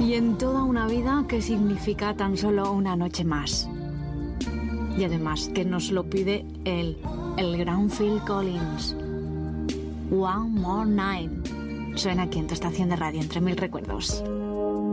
Y en toda una vida, ¿qué significa tan solo una noche más? Y además que nos lo pide él, el gran Phil Collins. One More Night. Suena aquí en tu estación de radio, Entre Mil Recuerdos.